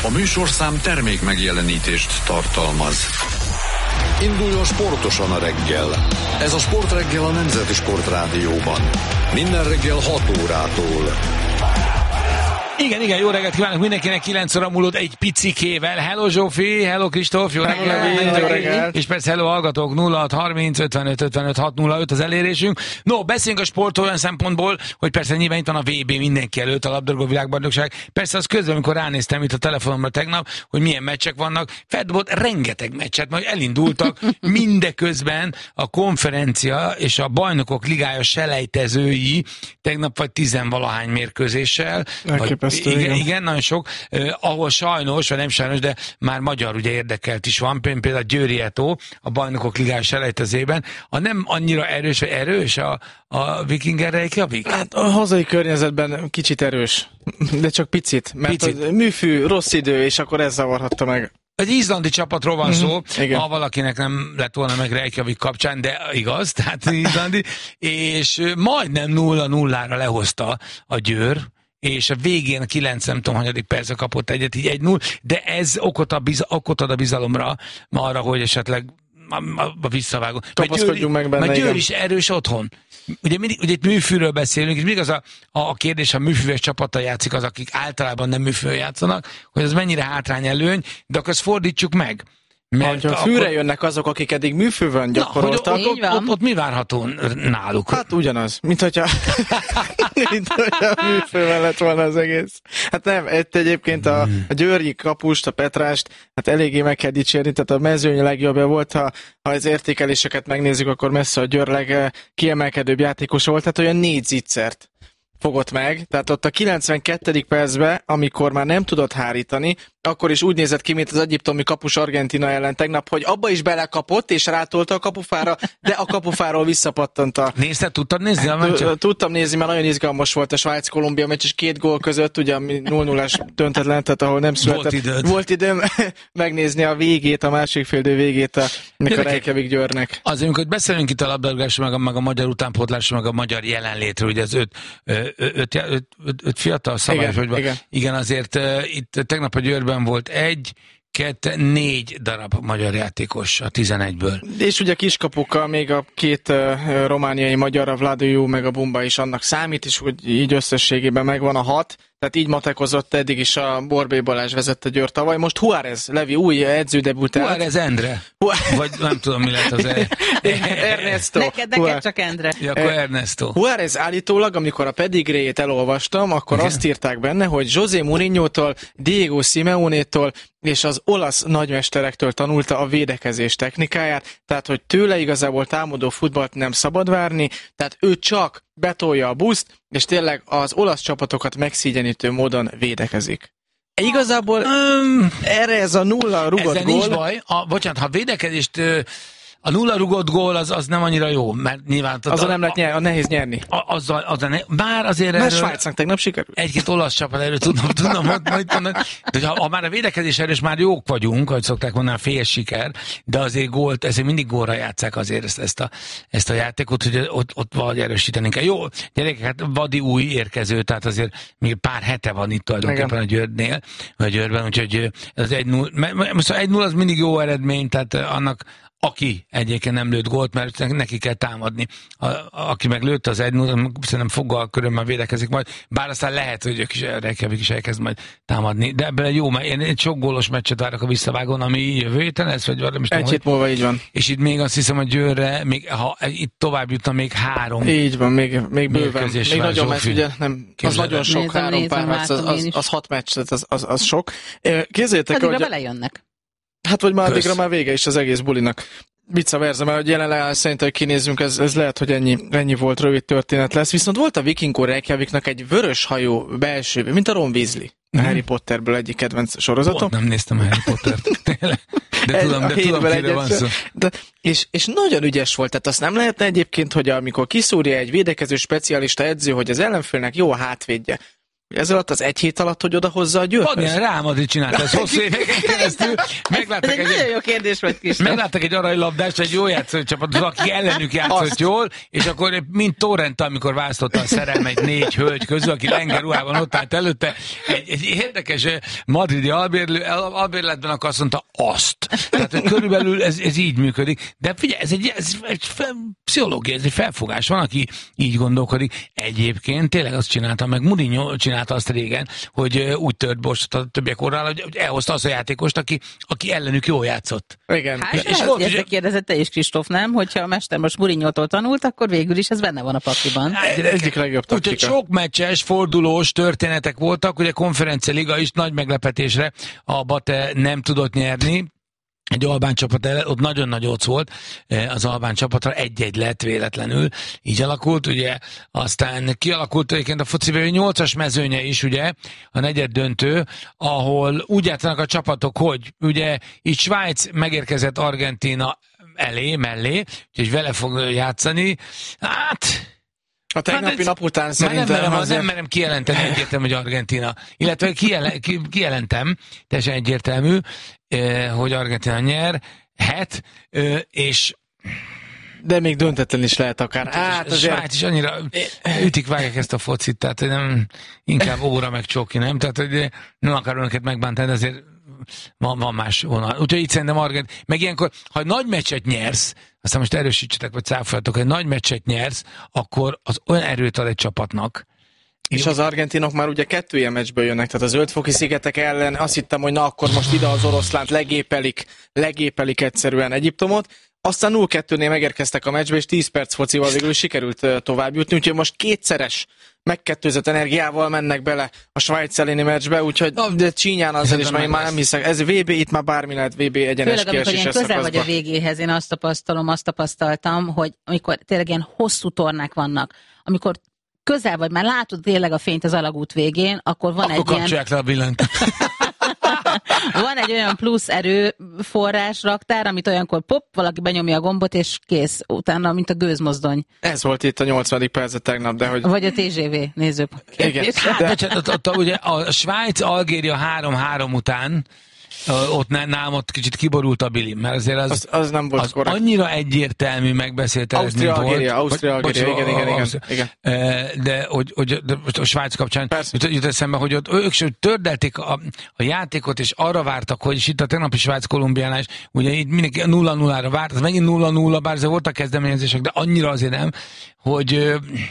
A műsorszám termék megjelenítést tartalmaz. Induljon sportosan a reggel. Ez a Sportreggel a Nemzeti Sportrádióban. Minden reggel 6 órától. Igen, jó reggelt kívánok mindenkinek, 9 óra múlott egy picikével. Hello Zsófi, hello Kristóf, jó reggelt. És persze hello hallgatók, 0630 55 55 605 az elérésünk. No, beszéljünk a sportról olyan szempontból, hogy persze nyilván itt van a VB mindenki előtt, a labdarúgó világbajnokság. Persze az közben, amikor ránéztem itt a telefonomra tegnap, hogy milyen meccsek vannak, feldobott rengeteg meccset, majd elindultak mindeközben a konferencia és a bajnokok ligája selejtezői tegnap vagy 10-valahány mérkőzéssel. Igen, nagyon sok, ahol sajnos, vagy nem sajnos, de már magyar ugye érdekelt is van, például a Győri Eto a bajnokok ligája selejtezében. A nem annyira erős a Wikinger Reykjavik? Hát a hazai környezetben kicsit erős, de csak picit, mert a műfű, rossz idő, és akkor ez zavarhatta meg. Egy izlandi csapatról van szó, ha valakinek nem lett volna meg Reykjavik kapcsán, de igaz, tehát izlandi, és majdnem 0-0-ra lehozta a Győr, és a végén a 90. percre kapott egyet, így 1-0, de ez okot ad a bizalomra, arra, hogy esetleg a visszavágó. Tapaszkodjunk meg benne, mert Győr is erős otthon. Ugye itt műfűről beszélünk, és mindig az a kérdés, ha műfűves csapattal játszik az, akik általában nem műfűvel játszanak, hogy az mennyire hátrány előny, de akkor ezt fordítsuk meg. Mert ha fűre jönnek azok, akik eddig műfőben gyakoroltak, ott mi várható náluk? Hát ugyanaz, mint hogyha műfővel lett volna az egész. Hát nem, egyébként a győri kapust, a Petrást, hát eléggé meg kell dicsérni, tehát a mezőny legjobbja volt, ha az értékeléseket megnézzük, akkor messze a Győr legkiemelkedőbb játékos volt, tehát olyan 4 zicsert fogott meg, tehát ott a 92. percben, amikor már nem tudott hárítani, akkor is úgy nézett ki, mint az egyiptomi kapus Argentina ellen tegnap, hogy abba is belekapott, és rátolta a kapufára, de a kapufáról visszapattant a... Nézted, tudtad nézni a meccset? Tudtam nézni, mert nagyon izgalmas volt a Svájc-Kolumbia meccs, és 2 gól között, ugye 0-0-as döntetlen, tehát ahol nem született. Volt időm megnézni a végét, a másik féldő végét a Reykjavik Győrnek. Azért, amikor beszélünk itt a labdarúgásról, meg a magyar utánpótlásról, meg a magyar jelenlétről, ugye az 5 fiatal szabályos, igen, azért itt tegnap a Győrben volt 4 darab magyar játékos a 11-ből. És ugye kiskapukkal még a 2 romániai magyar, a Vladiu meg a Bumba is annak számít, és úgy így összességében megvan a 6. Tehát így matekozott eddig is a Borbély Balázs vezette Győr tavaly. Most Juárez, Levi új edződebütált. Juárez Endre. Vagy nem tudom, mi lett az Ernesto. Neked csak Endre. Ja, akkor Ernesto. Juárez állítólag, amikor a pedigréjét elolvastam, akkor azt írták benne, hogy José Mourinho-tól, Diego Simeone-tól és az olasz nagymesterektől tanulta a védekezés technikáját, tehát hogy tőle igazából támadó futballt nem szabad várni, tehát ő csak betolja a buszt, és tényleg az olasz csapatokat megszígyenítő módon védekezik. Igazából erre ez a 0 rugott ezzel gól... nincs baj. Bocsánat, ha védekezést... A 0 rugott gól az nem annyira jó, mert nyilván... Azzal nem lehet nehéz nyerni. Bár azért... Mert Svájcnak tegnap sikerült. Egy-két olasz csapat erről tudom mondani. De ha már a védekezés erős már jók vagyunk, ahogy szokták mondani, fél siker, de azért ezért mindig gólra játsszák azért ezt a játékot, hogy ott valahogy erősíteni kell. Jó, gyerekek, hát Vadi új érkező, tehát azért még pár hete van itt tulajdonképpen a Győrnél, vagy Győrben, úgyhogy az 1-0. Most 1-0 az mindig jó eredmény, tehát annak aki egyébként nem lőtt gólt, mert neki kell támadni. Aki meg lőtt az 1-0, szerintem foggal körülbelül védekezik majd, bár aztán lehet, hogy ők is Reykjavik is elkezd majd támadni. De ebből jó, mert én egy sok gólos meccset várok a visszavágón, ami jövő héten lesz, vagy valami. Egy hét múlva így van. És itt még azt hiszem, hogy Győrre, még, ha itt tovább jutna, még 3. Így van, még bőven. Még nagyon meccs, ugye nem, az nagyon sok, 3 párharc, az 6 meccs, az sok. Képzeljétek, hogy belejönnek. Hát, vagy már addigra már vége is az egész bulinak. Vice versa, mert jelenleg szerintem, hogy kinézzünk, ez lehet, hogy ennyi volt, rövid történet lesz. Viszont volt a Vikingo Reykjaviknak egy vörös hajú belső, mint a Ron Weasley. A Harry Potterből egyik kedvenc sorozatom. Nem néztem Harry Pottert, tényleg. De tudom, kire van szó. És nagyon ügyes volt, tehát azt nem lehetne egyébként, hogy amikor kiszúrja egy védekező specialista edző, hogy az ellenfélnek jó a hátvédje, Ez alatt az egy hét alatt, hogy odahozza a Győrhöz? Van, Real Madrid csinálta ezt hosszú éveken keresztül. Ez egy nagyon jó kérdés volt, Kristóf. Megláttak egy aranylabdást, egy jó játszó csapatot, aki ellenük játszott jól, és akkor mint Torrent, amikor választotta a szerelme egy 4 hölgy közül, aki lengerruhában ott állt előtte, egy érdekes madridi albérletben, akkor azt mondta azt. Tehát hogy körülbelül ez így működik. De figyelj, ez egy pszichológia, ez egy felfogás. Van, aki így gondolkodik. Egyébként tényleg azt csinálta, meg Mourinho csinálta azt régen, hogy úgy tört borsot a többiek orrára, hogy elhozta azt a játékost, aki ellenük jól játszott. Igen. Hát, és volt, hogy kérdezett te is, Kristóf, nem? Hogyha a mester most Mourinho-tól tanult, akkor végül is ez benne van a pakliban. Egyik legjobb taktika. Úgyhogy sok meccses, fordulós történetek voltak, ugye Konferencia Liga is nagy meglepetésre a Bate nem tudott nyerni. Egy albán csapat, ott nagyon nagy occ volt, az albán csapatra 1-1 lett véletlenül, így alakult, ugye, aztán kialakult egyébként a fociban 8-as mezőnye is, ugye, a negyed döntő, ahol úgy játszanak a csapatok, hogy ugye így Svájc megérkezett Argentína mellé, úgyhogy vele fog játszani, hát... A tegnapi nap után szerintem nem merem kijelenteni egyértelmű, hogy Argentína. Illetve kijelentem, teljesen egyértelmű, hogy Argentína nyerhet, és... De még döntetlen is lehet akár. Hát azért... Svájc is annyira vágják ezt a focit, tehát nem, inkább óra meg csoki, nem? Tehát hogy nem akarom önöket megbántani, de azért van más vonal. Úgyhogy itt szerintem Argentína. Meg ilyenkor, ha nagy meccset nyersz, aztán most erősítsetek, vagy cáfoljatok, hogy nagy meccset nyersz, akkor az olyan erőt ad egy csapatnak. És az argentinok már ugye 2 ilyen meccsből jönnek, tehát a Zöld-foki szigetek ellen azt hittem, hogy na akkor most ide az oroszlánt legépelik egyszerűen Egyiptomot, aztán 0-2-nél megérkeztek a meccsbe, és 10 perc focival végül sikerült tovább jutni, úgyhogy most kétszeres megkettőzött energiával mennek bele a Svájc elleni meccsbe, úgyhogy de csínyán azzal is, mert én már nem hiszek. Ez VB, itt már bármi lehet, VB egyenes kiesés. Főleg, közel vagy a végéhez, én azt tapasztaltam, hogy amikor tényleg ilyen hosszú tornák vannak, amikor közel vagy, már látod tényleg a fényt az alagút végén, akkor van egy ilyen... kapcsolják le a villanyt. Van egy olyan plusz erőforrás raktár, amit olyankor valaki benyomja a gombot, és kész. Utána, mint a gőzmozdony. Ez volt itt a 80. percet tegnap, de hogy... Vagy a TGV nézőp. Igen. De ugye a Svájc-Algéria 3-3 után ott nálam ott kicsit kiborult a Bili, mert azért az nem volt korrekt. Annyira egyértelmű megbeszélt eredmény volt. Ausztria-Algéria, igen. De a Svájc kapcsán jut eszembe, hogy ott ők sem tördelték a játékot, és arra vártak, hogy is itt a tegnapi Svájc-Kolumbiánál is, ugye itt mindenki 0-0-ra várt, az megint 0-0, bár azért voltak kezdeményezések, de annyira azért nem, hogy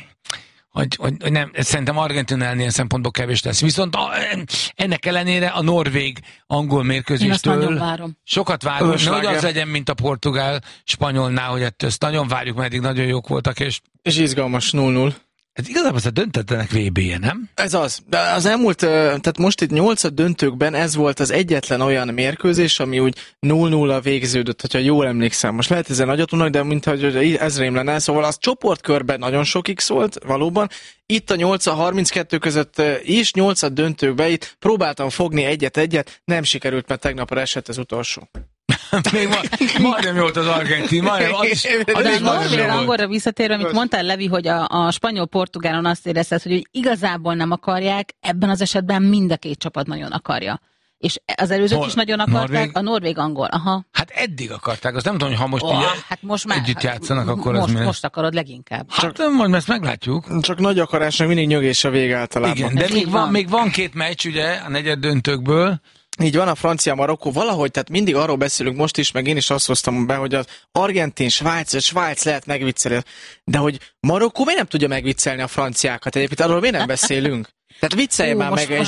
nem, szerintem Argentinál ilyen szempontból kevés lesz. Viszont ennek ellenére a norvég-angol mérkőzéstől sokat várunk, hogy az legyen, mint a portugál-spanyolnál, hogy ezt nagyon várjuk, mert eddig nagyon jók voltak. És izgalmas 0-0. Ez igazából az a döntetlenek VB-je, nem? Ez az. De az elmúlt, tehát most itt 8 döntőkben ez volt az egyetlen olyan mérkőzés, ami úgy 0-0 végződött, hogyha jól emlékszem. Most lehet ezen nagyot tudnak, de mintha ez rém lenne. Szóval az csoportkörben nagyon sok X volt, valóban. Itt a 8-32 között is, 8 döntőkben itt próbáltam fogni egyet-egyet, nem sikerült, mert tegnapra esett az utolsó. Még majdnem jót az argentin, majdnem. De a norvég-angolra visszatérve, amit mondtál, Levi, hogy a spanyol-portugálon azt érezted, hogy igazából nem akarják, ebben az esetben mind a két csapat nagyon akarja. És az előzők is nagyon akarták, a norvég-angol, aha. Hát eddig akarták, azt nem tudom, hogy ha most most már, együtt játszanak, akkor most akarod leginkább. Hát majd ezt meglátjuk. Csak nagy akarásnak mindig nyögés a vége általában. Igen, de még van 2 meccs, ugye, a negyed döntőkből. Így van, a Francia-Marokkó valahogy, tehát mindig arról beszélünk most is, meg én is azt hoztam be, hogy az Argentin-Svájc lehet megviccelni, de hogy Marokkó miért nem tudja megviccelni a franciákat? Egyébként arról miért nem beszélünk? Tehát viccelj már meg, és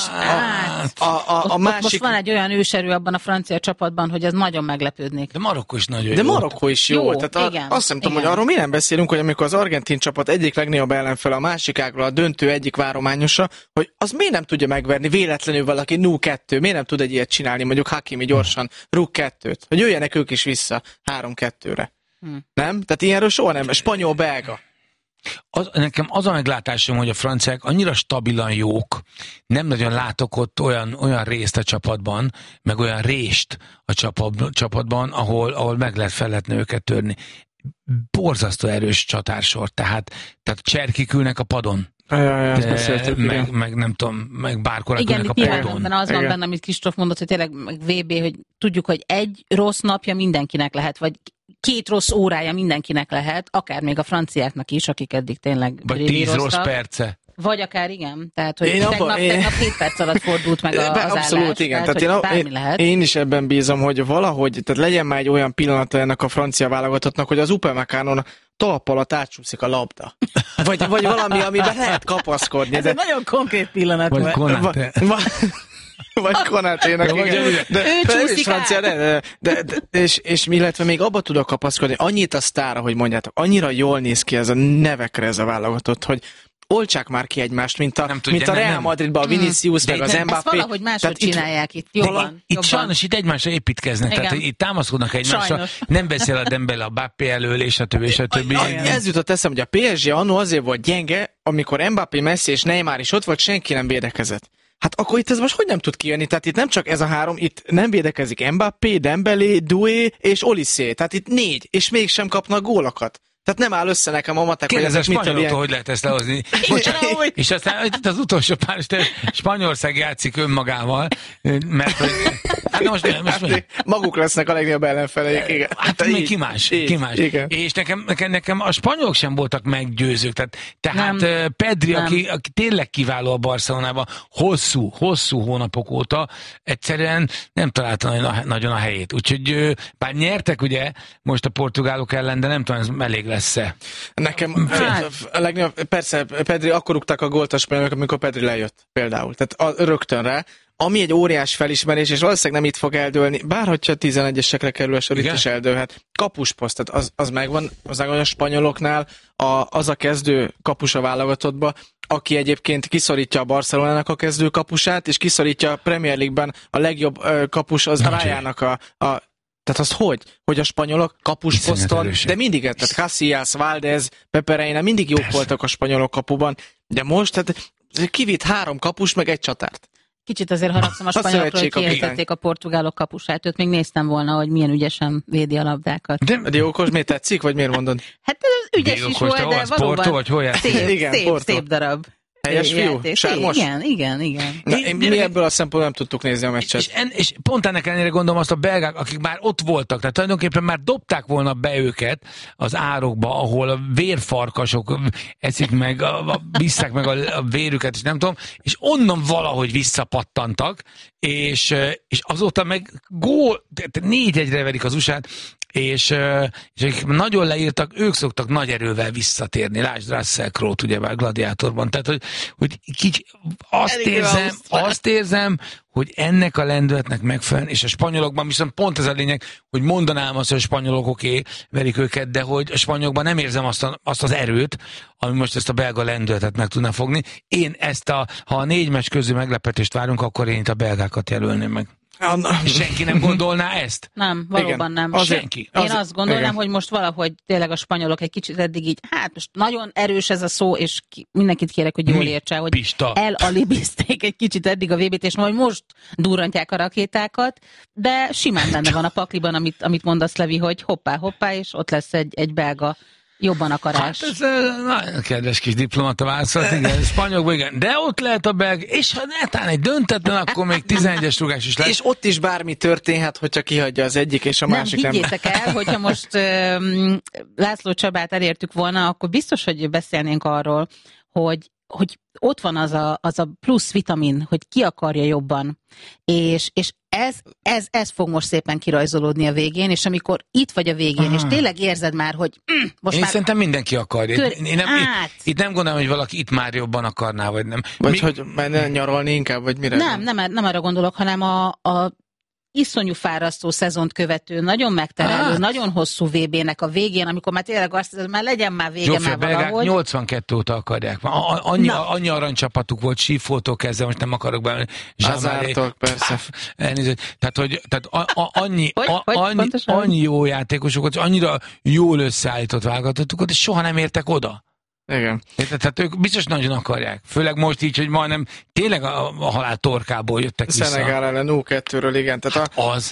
a másik... Most van egy olyan őserő abban a francia csapatban, hogy ez nagyon meglepődnék. De Marokkó is nagyon jó. De Marokkó is jó. Tehát igen, azt nem tudom, hogy arról mi nem beszélünk, hogy amikor az argentin csapat egyik legnagyobb ellenfele a másik ágról, a döntő egyik várományosa, hogy az miért nem tudja megverni véletlenül valaki 0-2, miért nem tud egy ilyet csinálni, mondjuk Hakimi gyorsan rúg 2-t, hogy jöjjenek ők is vissza 3-2-re. Nem? Tehát ilyenről soha nem. Spanyol-belga. Nekem az a meglátásom, hogy a franciák annyira stabilan jók, nem nagyon látok ott olyan részt a csapatban, meg olyan rést a csapatban, ahol fel lehetne őket törni. borzasztó erős csatársor, tehát Cserkik ülnek a padon. Meg nem tudom, meg Bárkorák ülnek a padon. Igen, az van benne, amit Kristóf mondott, hogy tényleg meg VB, hogy tudjuk, hogy egy rossz napja mindenkinek lehet, vagy 2 rossz órája mindenkinek lehet, akár még a franciáknak is, akik eddig tényleg vagy 10 rossz perce. Vagy akár igen, tehát hogy tegnap 7 perc alatt fordult meg az abszolút állás, igen, tehát én is ebben bízom, hogy valahogy, tehát legyen már egy olyan pillanata ennek a francia válogatottnak, hogy az Upamecano talp alatt átsúszik a labda. Vagy valami, amiben lehet kapaszkodni. Ez egy nagyon konkrét pillanat. Vagy Konaté. Vagy Konaténak, igen. És illetve még abba tudok kapaszkodni, annyit a sztára, hogy mondjátok, annyira jól néz ki ez a nevekre ez a válogatott, hogy oltsák már ki egymást, mint a Real Madridban a Vinicius, meg az Mbappé. Ezt valahogy máshogy csinálják itt. Jobban. Itt sajnos itt egymásra építkeznek, tehát itt támaszkodnak egymásra. Sajnos. Nem beszél a Dembele a Mbappé elől, és a többi. Ez jutott eszem, hogy a PSG annó azért volt gyenge, amikor Mbappé, Messi és Neymar is ott volt, senki nem védekezett. Hát akkor itt ez most hogy nem tud kijönni? Tehát itt nem csak ez a 3, itt nem védekezik Mbappé, Dembélé, Doué és Olysée. Tehát itt 4, és mégsem kapnak gólokat. Tehát nem áll össze nekem a matek, hogy ezek spanyoloktól hogy lehet ezt lehozni. És aztán itt az utolsó pár, Spanyolország játszik önmagával, mert hogy... Hát maguk lesznek a legnagyobb ellenfeleik, igen. Hát ki más. És nekem a spanyolok sem voltak meggyőzők. Tehát Pedri, aki tényleg kiváló a Barcelonában, hosszú hónapok óta egyszerűen nem találta nagyon a helyét. Úgyhogy bár nyertek ugye most a portugálok ellen, de nem tudom, ez elég lesz-e. Nekem a legnagyobb, persze Pedri akkor rúgták a gólt a spanyolok, amikor Pedri lejött például. Tehát rögtön rá. Ami egy óriás felismerés, és valószínűleg nem itt fog eldőlni, bár hogyha 11-esekre kerül a sor, itt is eldőlhet. Kapusposzt, tehát az megvan a spanyoloknál, az a kezdő kapus a válogatottba, aki egyébként kiszorítja a Barcelonának a kezdő kapusát, és kiszorítja a Premier League-ben a legjobb kapus az Rájának tehát az hogy a spanyolok kapusposzton, de mindig, tehát Casillas, Valdez, Pepe Reina, mindig jók voltak a spanyolok kapuban, de most tehát kivitt 3 kapus, meg egy csatárt. Kicsit azért haragszom a spanyolokról, hogy kiejtették a portugálok kapusát, őt még néztem volna, hogy milyen ügyesen védi a labdákat. De Diego Costa miért tetszik, vagy miért mondod? Hát ügyes is volt, de valóban Porto, vagy hol szép darab. Helyes fiú? Sármos? Igen. Mi ebből a szempontból nem tudtuk nézni a meccset. És pont ennek ellenére gondolom azt a belgák, akik már ott voltak, tehát tulajdonképpen már dobták volna be őket az árokba, ahol a vérfarkasok eszik meg, visszák meg a vérüket, és nem tudom, és onnan valahogy visszapattantak, és azóta meg 4-1-re verik az USA-t, és akik nagyon leírtak, ők szoktak nagy erővel visszatérni. Lásd Russell Crowe-t ugyebár Gladiátorban. Tehát, hogy azt érzem, hogy ennek a lendületnek megfelelően, és a spanyolokban viszont pont ez a lényeg, hogy mondanám azt, hogy a spanyolok verik őket, de hogy a spanyolokban nem érzem azt az erőt, ami most ezt a belga lendületet meg tudna fogni. Én ha a 4 meccs közül meglepetést várunk, akkor én itt a belgákat jelölném meg. Senki nem gondolná ezt? Nem, valóban nem. Senki. Én azt gondolnám, hogy most valahogy tényleg a spanyolok egy kicsit eddig így, hát most nagyon erős ez a szó, és mindenkit kérek, hogy jól értse, hogy elalibizték egy kicsit eddig a VB-t, és majd most durrantják a rakétákat, de simán benne van a pakliban, amit mondasz, Levi, hogy hoppá, és ott lesz egy belga jobban akarás. Hát ez nagyon kedves kis diplomata válaszolt, igen, spanyolokban, igen, de ott lehet a belg, és ha netán egy döntetlen, akkor még 11-es rugás is lehet. És ott is bármi történhet, hogyha kihagyja az egyik, és a másik nem. Higgyétek el, hogyha most László Csabát elértük volna, akkor biztos, hogy beszélnénk arról, hogy ott van az a plusz vitamin, hogy ki akarja jobban. És ez fog most szépen kirajzolódni a végén, és amikor itt vagy a végén, és tényleg érzed már, hogy most én szerintem mindenki akarja. Itt nem gondolom, hogy valaki itt már jobban akarná, vagy nem. Vagy hogy menne nyaralni inkább, vagy mire? Nem arra gondolok, hanem a iszonyú fárasztó szezont követő, nagyon megterelő, nagyon hosszú VB-nek a végén, amikor már tényleg azt hiszem, már legyen már vége Zsófi, már valahogy. 82 óta akarják. Annyi aranycsapatuk volt, Sífótól kezdve, most nem akarok bemenni. Hazártól, persze. Tehát annyi jó játékosokat, annyira jól összeállított válogatottukat, és soha nem értek oda. Igen. Tehát ők biztos nagyon akarják. Főleg most így, hogy majdnem tényleg a halál torkából jöttek vissza. Szenegál ellen 0-2-ről, igen. Tehát az.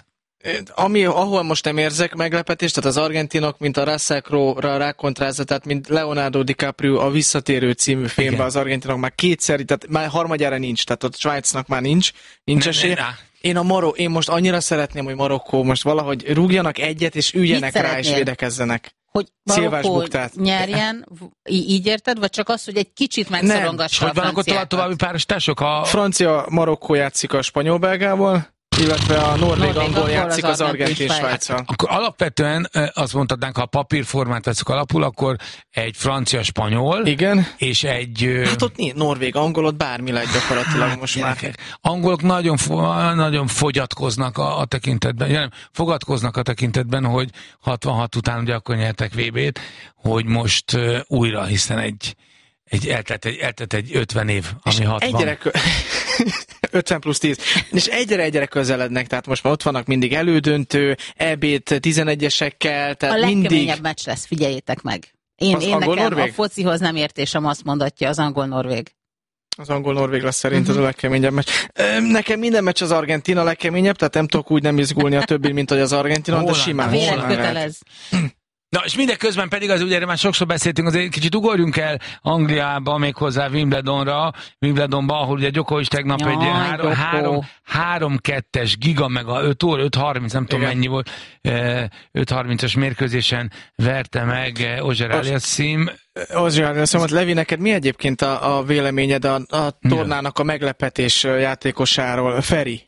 ahol most nem érzek meglepetést, tehát az argentinok, mint a Russell Crowe-ra rákontrázza, tehát mint Leonardo DiCaprio a Visszatérő című filmben, az argentinok már kétszer, tehát már harmadjára nincs, tehát ott Svájcnak már nincs esélye. Én most annyira szeretném, hogy Marokkó most valahogy rúgjanak egyet, és üljenek rá, és védekezzenek. Hogy Marokkó nyerjen, így érted? Vagy csak az, hogy egy kicsit megszorongassa a franciákat? Hogy vannak ott további párosítások? Francia Marokkó játszik a spanyol-belgával, illetve a norvég-angol játszik az argentin-svájccal. Akkor alapvetően azt mondhatnánk, ha a papírformát veszük alapul, akkor egy francia-spanyol, igen, és egy... Hát ott norvég-angol, ott bármi lehet gyakorlatilag most már. Angolok nagyon fogyatkoznak a tekintetben, fogadkoznak a tekintetben, hogy 66 után ugye akkor nyertek VB-t, hogy most újra, hiszen eltelt egy 50 év, ami 60. 50 plusz 10. És egyre közelednek, tehát most már ott vannak mindig elődöntő, EB-t 11-esekkel, tehát a legkeményebb mindig... meccs lesz, figyeljétek meg. Én nekem a focihoz nem értésem azt mondatja az angol-norvég. Az angol-norvég lesz szerinted a legkeményebb meccs. Nekem minden meccs az Argentina a legkeményebb, tehát nem tudok úgy nem izgulni a többi, mint hogy az Argentina, de simán. Vélet kötelez. Na, és mindeközben pedig ugye már sokszor beszéltünk, azért kicsit ugorjunk el Angliába, méghozzá Wimbledonba, ahol ugye Djokovic tegnap egy 3-2-es giga meg a 5 óra, 5:30, nem tudom mennyi volt, 5:30-as mérkőzésen verte meg Auger-Aliassime. Auger-Aliassime, Levi, neked mi egyébként a véleményed a tornának a meglepetés játékosáról? Feri?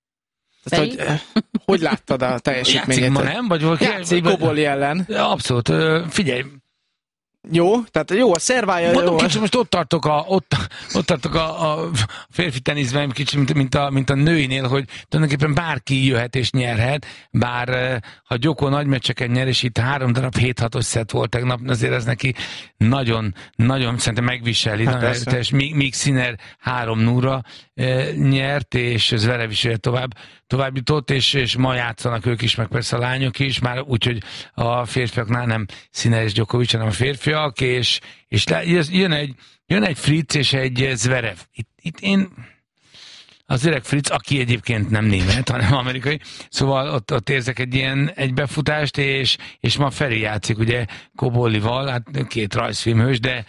Hogy láttad a teljesítményét? Játszik ma, nem? Játszik Goboli ellen. Abszolút. Figyelj. Jó, tehát jó, a szervája jó. Kicsit most ott tartok a férfi teniszben, kicsit mint a nőinél, hogy tulajdonképpen bárki jöhet és nyerhet, bár ha Djoko nagy meccseken nyer, és itt 3 darab 7-6-os szett volt tegnap, azért ez neki nagyon szerintem megviseli. Hát míg Sinner 3-0-ra nyert, és Zverev is tovább jutott, és ma játszanak ők is, meg persze a lányok is, már úgyhogy a férfiaknál nem Sinner és Djokovic, hanem a férfiak, és jön egy Fritz és egy Zverev. Itt én az öreg Fritz, aki egyébként nem német, hanem amerikai, szóval ott érzek egy befutást, és ma Feri játszik, ugye, Kobolival, hát 2 rajzfilmhős, de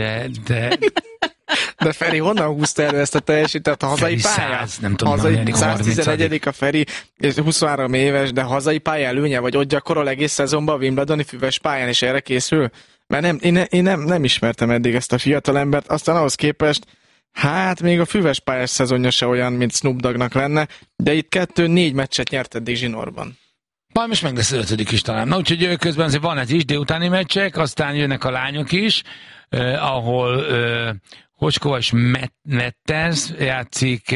De Feri honnan húzta elő ezt a teljesített a hazai pályán? 111. a Feri, és 23 éves, de hazai pálya előnye, vagy ott gyakorol egész szezonban a Wimbledoni füves pályán, és erre készül? Mert én nem ismertem eddig ezt a fiatalembert, aztán ahhoz képest, hát még a füves pályás szezonja se olyan, mint Snoop Doggnak lenne, de itt 2-4 meccset nyert eddig zsinórban. Majd most meg lesz az 5. is talán. Na, úgyhogy közben azért van ez is, délutáni meccsek, aztán jönnek a lányok is, ahol Hoskova és Metters játszik,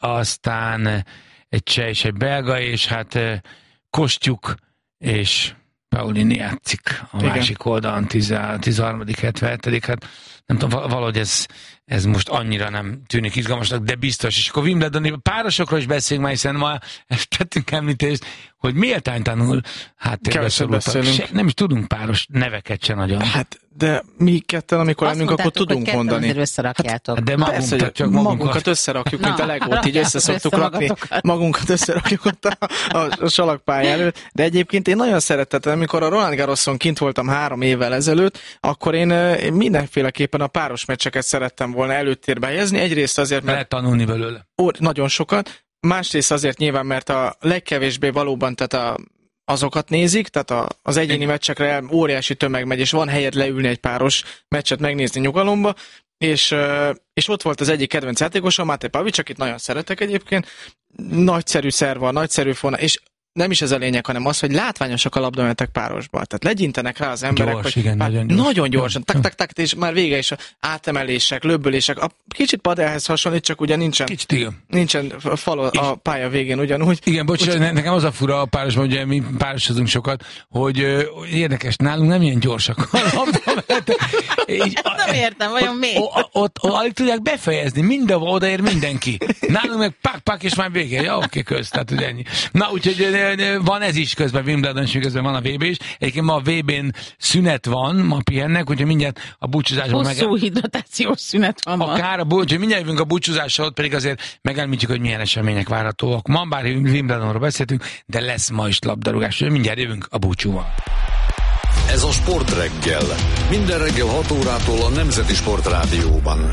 aztán egy cseh és egy belga, és hát Kostyuk és Paulini játszik a másik oldalon, 13., 77. Hát nem tudom, valahogy ez most annyira nem tűnik izgalmasnak, de biztos. És akkor Wimbledoni párosokról is beszélünk már, hiszen ma tettünk említést, hogy méltánytalanul háttérbe szorultak. Nem is tudunk páros neveket se nagyon. Hát, de mi ketten, amikor lennünk, akkor tudunk mondani. Hát, de magunkat összerakjuk, mint a Legót, így összeszoktuk rakni. Magunkat összerakjuk ott a salakpálya előtt. De egyébként én nagyon szerettem, amikor a Roland Garroson kint voltam 3 évvel ezelőtt, akkor én mindenféleképpen a páros meccseket szerettem volna előttérbe helyezni. Egyrészt azért, mert... Lehet tanulni belőle. Nagyon sokat. Másrészt azért nyilván, mert a legkevésbé valóban, tehát azokat nézik, tehát az egyéni meccsekre óriási tömeg megy, és van helyed leülni egy páros meccset megnézni nyugalomba, és ott volt az egyik kedvenc játékosom, Mate Pavic, akit nagyon szeretek egyébként, nagyszerű szerva, nagyszerű fona, és nem is ez a lényeg, hanem az, hogy látványosak a labdamenetek párosban. Tehát legyintenek rá az emberek, gyors, hogy igen, nagyon gyorsan, tak, és már vége is átemelések, löbbölések. Kicsit padelhez hasonlít, csak ugye nincsen fal a pálya végén ugyanúgy. Igen, bocsánat, nekem az a fura a párosban, ugye mi párosozunk sokat, hogy érdekes, nálunk nem ilyen gyorsak a labdamenetek. Nem értem, vajon miért? Ott alig tudják befejezni, mindenhol odaér mindenki. Nálunk meg pak, és már vége. Ja, oké, kösz, tehát ugye ennyi. Na, úgyhogy van ez is közben, Wimbledon is közben van a VB is. Egyébként ma a VB-n szünet van, ma pihennek, úgyhogy mindjárt a búcsúzásban hosszú hidratációs szünet van ma. Akár úgyhogy mindjárt jövünk a búcsúzással, ott pedig azért megelmítjük, hogy milyen események várhatóak. Ma bár Wimbledonról beszéltünk, de lesz ma is labdarúgás, úgyhogy mindjárt jövünk a búcsúval. Ez a Sportreggel. Minden reggel 6 órától a Nemzeti Sportrádióban.